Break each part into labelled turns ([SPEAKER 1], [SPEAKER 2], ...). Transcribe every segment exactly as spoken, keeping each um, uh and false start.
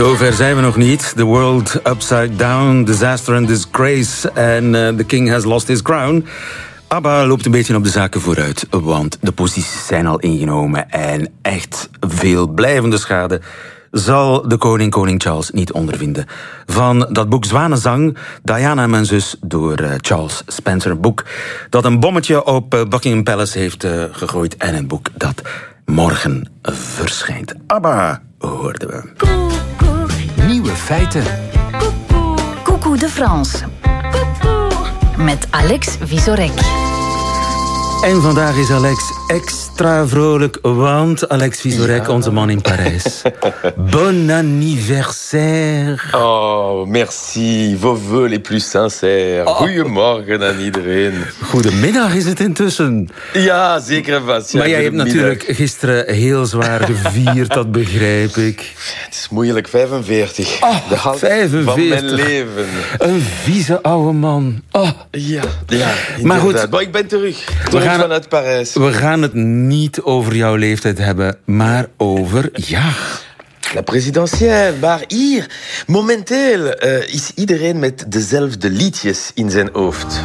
[SPEAKER 1] Zover zijn we nog niet. The world upside down, disaster and disgrace. En uh, the king has lost his crown. ABBA loopt een beetje op de zaken vooruit. Want de posities zijn al ingenomen. En echt veel blijvende schade zal de koning, koning Charles, niet ondervinden. Van dat boek Zwanenzang, Diana en mijn zus, door uh, Charles Spencer. Een boek dat een bommetje op uh, Buckingham Palace heeft uh, gegooid. En een boek dat morgen verschijnt. ABBA hoorden we.
[SPEAKER 2] Nieuwe feiten.
[SPEAKER 3] Coucou de France. Met Alex Vizorek.
[SPEAKER 1] En vandaag is Alex extra vrolijk, want Alex Vizorek, ja. Onze man in Parijs. Bon anniversaire.
[SPEAKER 4] Oh, merci. Vos vœux les plus sincères. Oh. Goedemorgen aan iedereen.
[SPEAKER 1] Goedemiddag is het intussen.
[SPEAKER 4] Ja, zeker en vast. Ja,
[SPEAKER 1] maar jij hebt natuurlijk gisteren heel zwaar gevierd, dat begrijp ik.
[SPEAKER 4] Het is moeilijk, vijfenveertig.
[SPEAKER 1] Oh,
[SPEAKER 4] de helft
[SPEAKER 1] vijfenveertig.
[SPEAKER 4] van mijn leven.
[SPEAKER 1] Een vieze oude man. Oh.
[SPEAKER 4] Ja, ja,
[SPEAKER 1] maar goed.
[SPEAKER 4] Maar ik ben terug. Terug
[SPEAKER 1] gaan,
[SPEAKER 4] vanuit Parijs.
[SPEAKER 1] We gaan het niet over jouw leeftijd hebben, maar over, ja...
[SPEAKER 4] La présidentielle, maar hier, momenteel uh, is iedereen met dezelfde liedjes in zijn hoofd.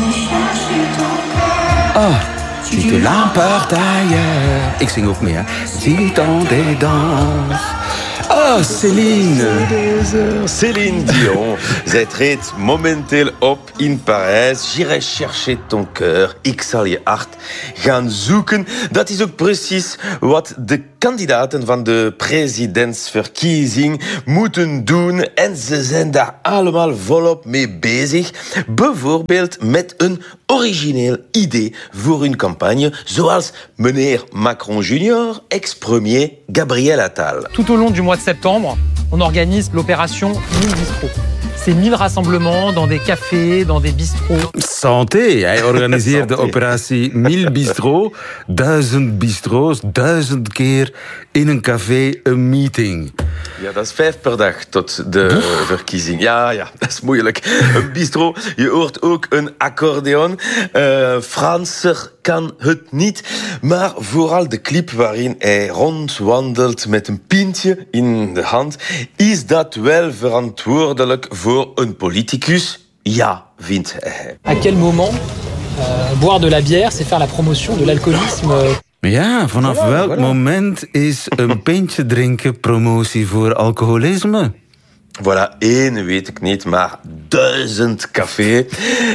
[SPEAKER 1] Oh, tu te l'emportes. Ik zing ook mee, hè. Si dans des danses. Oh, Céline.
[SPEAKER 4] Céline Dion. Zij treedt momenteel op in Parijs. J'irai chercher ton cœur. Ik zal je hart gaan zoeken. Dat is ook precies wat de kandidaten van de presidentsverkiezing moeten doen. En ze zijn daar allemaal volop mee bezig. Bijvoorbeeld met een origineel idee voor hun campagne, zoals meneer Macron junior, ex-premier Gabriel Attal.
[SPEAKER 5] Tout au long du mois de septembre, on organise l'opération mille Bistros. C'est mille rassemblements dans des cafés, dans des bistrots.
[SPEAKER 1] Santé, hij organiseert de operatie mille Bistros. Duizend bistro's, duizend keer in een café een meeting.
[SPEAKER 4] Ja, dat is vijf per dag tot de Oef. verkiezing. Ja, ja, dat is moeilijk. Een bistro, je hoort ook een accordeon. Uh, Franser kan het niet. Maar vooral de clip waarin hij rondwandelt met een pintje in de hand, is dat wel verantwoordelijk voor een politicus? Ja, vindt hij.
[SPEAKER 5] À quel moment uh, boire de la bière, c'est faire la promotion de l'alcoolisme?
[SPEAKER 1] Ja, vanaf voilà, welk voilà. moment is een pintje drinken promotie voor alcoholisme?
[SPEAKER 4] Voilà, één weet ik niet, maar duizend café.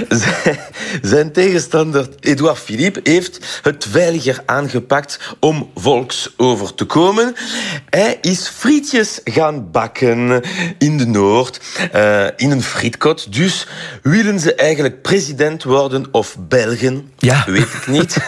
[SPEAKER 4] Zijn tegenstander Edouard Philippe heeft het veiliger aangepakt om volks over te komen. Hij is frietjes gaan bakken in de Noord, uh, in een frietkot. Dus willen ze eigenlijk president worden of Belgen?
[SPEAKER 1] Ja.
[SPEAKER 4] Weet ik niet.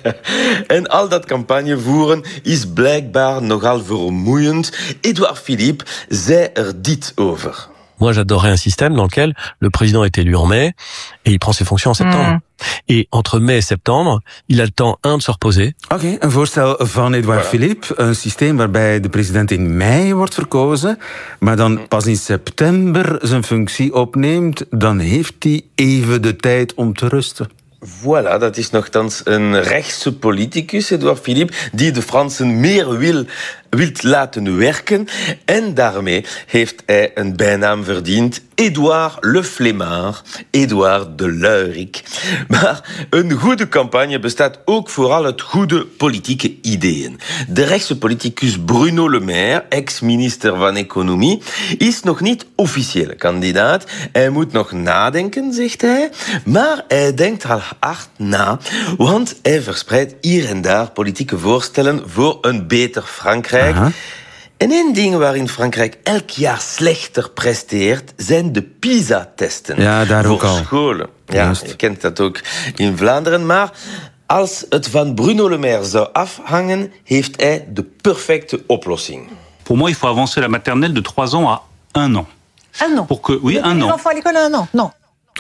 [SPEAKER 4] En al dat campagne voeren is blijkbaar nogal vermoeiend. Edouard Philippe zei er dit over.
[SPEAKER 6] Moi, j'adorerais un système dans lequel le président est élu en mai et il prend ses fonctions en septembre. Mm. Et entre mai et septembre, il a le temps, un, de se reposer.
[SPEAKER 1] Oké, okay, een voorstel van Edouard voilà. Philippe. Een systeem waarbij de president in mei wordt verkozen, maar dan pas in september zijn functie opneemt. Dan heeft hij even de tijd om te rusten.
[SPEAKER 4] Voilà, dat is nogthans een rechtse politicus, Edouard Philippe, die de Fransen meer wil, wilt laten werken. En daarmee heeft hij een bijnaam verdiend. Edouard Le Flemmard, Edouard de Luirik. Maar een goede campagne bestaat ook vooral uit goede politieke ideeën. De rechtse politicus Bruno Le Maire, ex-minister van Economie, is nog niet officiële kandidaat. Hij moet nog nadenken, zegt hij. Maar hij denkt al hard na, want hij verspreidt hier en daar politieke voorstellen voor een beter Frankrijk. Aha. En één ding waarin Frankrijk elk jaar slechter presteert, zijn de PISA-testen.
[SPEAKER 1] Ja, daar
[SPEAKER 4] voor
[SPEAKER 1] ook al.
[SPEAKER 4] scholen. Ja,
[SPEAKER 1] Juist.
[SPEAKER 4] je kent dat ook in Vlaanderen. Maar als het van Bruno Le Maire zou afhangen, heeft hij de perfecte oplossing.
[SPEAKER 7] Pour moi, il faut avancer la maternelle de trois ans à un an.
[SPEAKER 8] Un an?
[SPEAKER 7] Pour que, oui,
[SPEAKER 8] de
[SPEAKER 7] un an.
[SPEAKER 8] Enfants à l'école à un an? Non.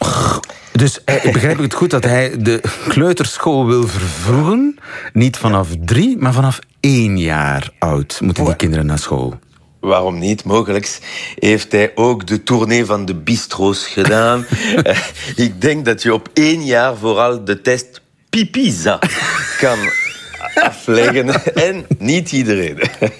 [SPEAKER 1] Dus eh, begrijp ik het goed dat hij de kleuterschool wil vervroegen? Niet vanaf drie, maar vanaf één jaar oud moeten die kinderen naar school.
[SPEAKER 4] Waarom niet? Mogelijk heeft hij ook de tournee van de bistro's gedaan. uh, ik denk dat je op één jaar vooral de test PISA kan afleggen. En niet iedereen.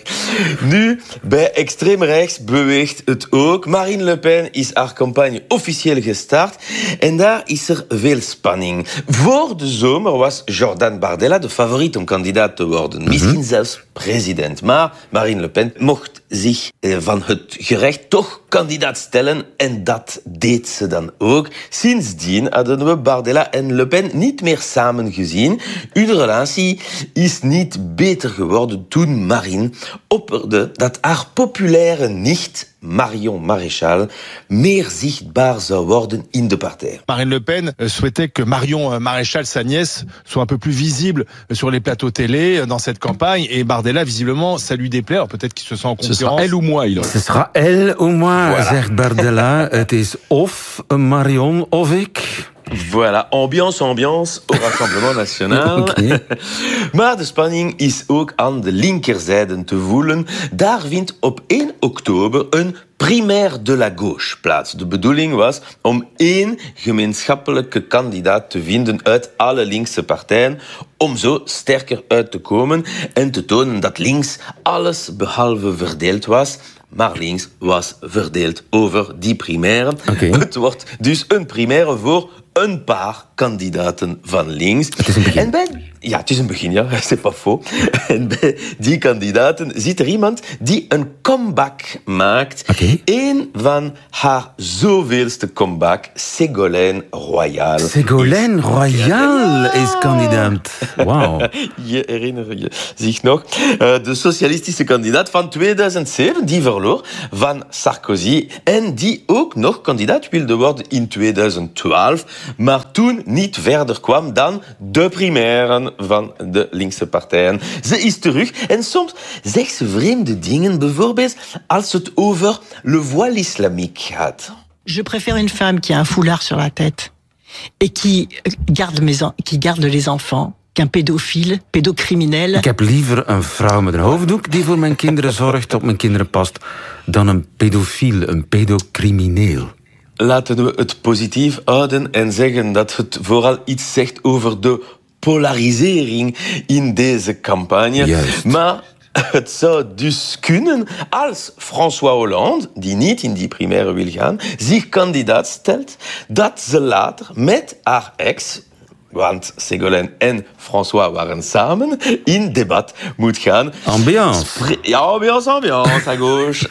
[SPEAKER 4] Nu, bij extreem rechts beweegt het ook. Marine Le Pen is haar campagne officieel gestart. En daar is er veel spanning. Voor de zomer was Jordan Bardella de favoriet om kandidaat te worden. Mm-hmm. Misschien zelfs president. Maar Marine Le Pen mocht zich eh, van het gerecht toch kandidaat stellen. En dat deed ze dan ook. Sindsdien hadden we Bardella en Le Pen niet meer samen gezien. Hun relatie is niet beter geworden toen Marine opperde dat haar populaire nicht Marion Maréchal meer zichtbaar zou worden in de partij.
[SPEAKER 8] Marine Le Pen souhaitait que Marion Maréchal, sa nièce, soit un peu plus visible sur les plateaux télé dans cette campagne. Et Bardella, visiblement, ça lui déplaît. Alors peut-être qu'il se sent en concurrence. Ce sera elle ou moi, il
[SPEAKER 1] Ce sera elle ou moi, voilà. Zegt Bardella. Het is of Marion of ik.
[SPEAKER 4] Voilà, ambiance, ambiance au Rassemblement National. Okay. Maar de spanning is ook aan de linkerzijde te voelen. Daar vindt op één oktober een primaire de la gauche plaats. De bedoeling was om één gemeenschappelijke kandidaat te vinden uit alle linkse partijen, om zo sterker uit te komen en te tonen dat links alles behalve verdeeld was. Maar links was verdeeld over die primaire. Okay. Het wordt dus een primaire voor een paar kandidaten van links.
[SPEAKER 1] Het is een begin.
[SPEAKER 4] En bij, ja, het is een begin, ja. C'est pas faux. En bij die kandidaten zit er iemand die een comeback maakt.
[SPEAKER 1] Okay.
[SPEAKER 4] Een van haar zoveelste comeback, Ségolène Royal.
[SPEAKER 1] Ségolène Royal is, is kandidaat. Wauw.
[SPEAKER 4] Je herinner je zich nog? De socialistische kandidaat van tweeduizend zeven, die verloor van Sarkozy. En die ook nog kandidaat wilde worden in tweeduizend twaalf. Maar toen niet verder kwam dan de primaire van de linkse partijen. Ze is terug en soms zegt ze vreemde dingen, bijvoorbeeld als het over le voile islamique gaat.
[SPEAKER 9] Je préfère une femme qui a un foulard sur la tête et qui garde, mes en- qui garde les enfants qu'un pédophile, pédocriminel.
[SPEAKER 1] Ik heb liever een vrouw met een hoofddoek die voor mijn kinderen zorgt, op mijn kinderen past, dan een pedofiel, een pedocrimineel.
[SPEAKER 4] Laten we het positief houden en zeggen dat het vooral iets zegt over de polarisering in deze campagne.
[SPEAKER 1] Juist.
[SPEAKER 4] Maar het zou dus kunnen als François Hollande, die niet in die primaire wil gaan, zich kandidaat stelt, dat ze later met haar ex, want Ségolène en François waren samen, in debat moet gaan.
[SPEAKER 1] Ambiance.
[SPEAKER 4] Spre- ja, ambiance, ambiance, à gauche.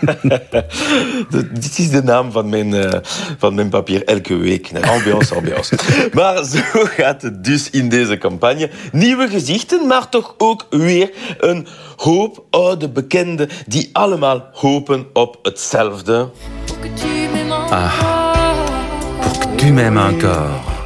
[SPEAKER 4] de, dit is de naam van mijn, uh, van mijn papier elke week. Nee, ambiance, ambiance. Maar zo gaat het dus in deze campagne. Nieuwe gezichten, maar toch ook weer een hoop oude bekenden die allemaal hopen op hetzelfde.
[SPEAKER 1] Ah, pour que tu m'aimes encore.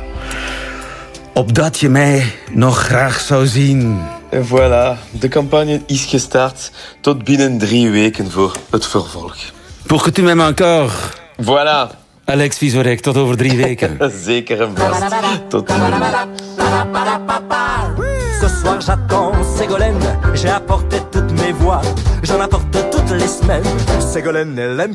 [SPEAKER 1] Opdat je mij nog graag zou zien.
[SPEAKER 4] En voilà, de campagne is gestart tot binnen drie weken voor het vervolg.
[SPEAKER 1] Pour que tu m'aimes encore.
[SPEAKER 4] Voilà.
[SPEAKER 1] Alex Vizorek, tot over drie weken.
[SPEAKER 4] Zeker en vast. Tot dan.
[SPEAKER 10] Ce soir j'attends Ségolène, j'ai apporté toutes mes voix, j'en apporte toutes les semaines. Ségolène, elle aime